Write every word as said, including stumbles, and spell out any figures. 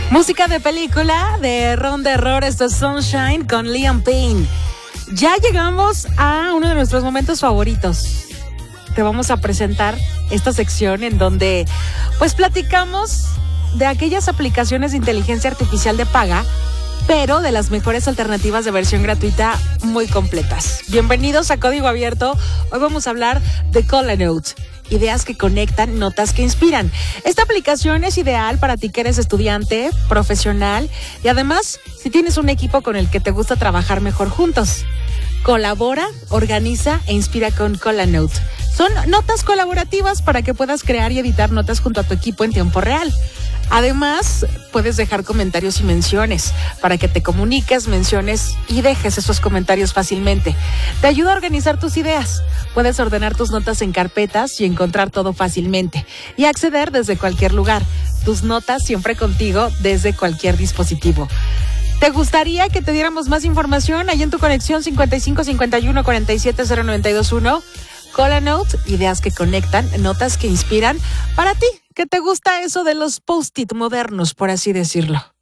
Música de película de Ron de Error, esto es Sunshine con Liam Payne. Ya llegamos a uno de nuestros momentos favoritos. Te vamos a presentar esta sección en donde pues platicamos de aquellas aplicaciones de inteligencia artificial de paga, pero de las mejores alternativas de versión gratuita muy completas. Bienvenidos a Código Abierto. Hoy vamos a hablar de Colanote. Ideas que conectan, notas que inspiran. Esta aplicación es ideal para ti que eres estudiante, profesional y además si tienes un equipo con el que te gusta trabajar mejor juntos. Colabora, organiza e inspira con Colanote. Son notas colaborativas para que puedas crear y editar notas junto a tu equipo en tiempo real. Además, puedes dejar comentarios y menciones para que te comuniques, menciones y dejes esos comentarios fácilmente. Te ayuda a organizar tus ideas. Puedes ordenar tus notas en carpetas y encontrar todo fácilmente y acceder desde cualquier lugar. Tus notas siempre contigo desde cualquier dispositivo. ¿Te gustaría que te diéramos más información ahí en tu conexión cincuenta y cinco cincuenta y uno cuarenta y siete cero noventa y dos uno? Colanote, ideas que conectan, notas que inspiran para ti. ¿Qué te gusta eso de los post-it modernos, por así decirlo?